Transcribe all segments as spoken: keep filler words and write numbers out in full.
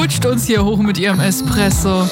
coacht uns hier hoch mit ihrem Espresso.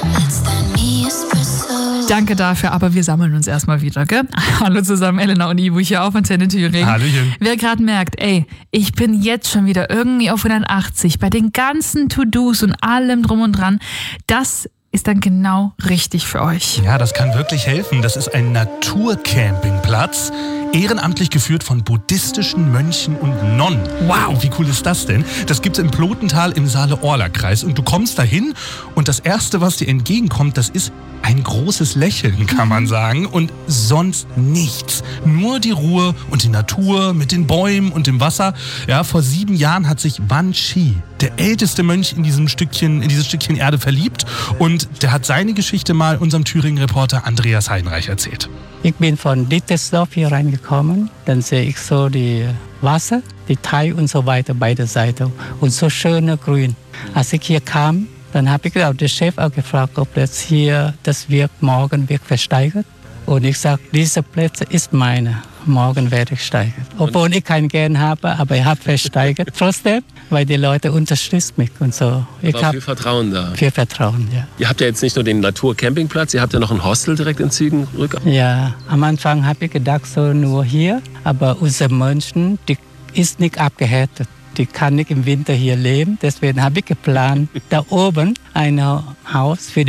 Danke dafür, aber wir sammeln uns erstmal wieder, gell? Hallo zusammen, Elena und Ivo hier auf Antenne Thüringen. Hallöchen. Wer gerade merkt, ey, ich bin jetzt schon wieder irgendwie auf hundertachtzig bei den ganzen To-Dos und allem drum und dran, das ist dann genau richtig für euch. Ja, das kann wirklich helfen. Das ist ein Naturcampingplatz, ehrenamtlich geführt von buddhistischen Mönchen und Nonnen. Wow. Wie cool ist das denn? Das gibt's im Plotental im Saale-Orla-Kreis. Und du kommst dahin und das Erste, was dir entgegenkommt, das ist ein großes Lächeln, kann man sagen. Und sonst nichts. Nur die Ruhe und die Natur mit den Bäumen und dem Wasser. Ja, vor sieben Jahren hat sich Wan Chi, der älteste Mönch in diesem Stückchen, in dieses Stückchen Erde verliebt. Und der hat seine Geschichte mal unserem Thüringen-Reporter Andreas Heidenreich erzählt. Ich bin von Dittersdorf hier reingekommen. Dann sehe ich so die Wasser, die Teich und so weiter, beide Seiten. Und so schöne Grün. Als ich hier kam, dann habe ich auch den Chef auch gefragt, ob das hier, das wird morgen wird versteigert. Und ich sage, diese Plätze ist meine. Morgen werde ich steigern. Obwohl ich keinen gern habe, aber ich habe versteigert trotzdem, weil die Leute unterstützen mich und so. Ich war viel Vertrauen da. Viel Vertrauen, ja. Ihr habt ja jetzt nicht nur den Naturcampingplatz, ihr habt ja noch ein Hostel direkt in Ziegenrück. Ja, am Anfang habe ich gedacht, so nur hier. Aber unsere Menschen, die ist nicht abgehärtet. Die kann nicht im Winter hier leben. Deswegen habe ich geplant, da oben ein Haus für die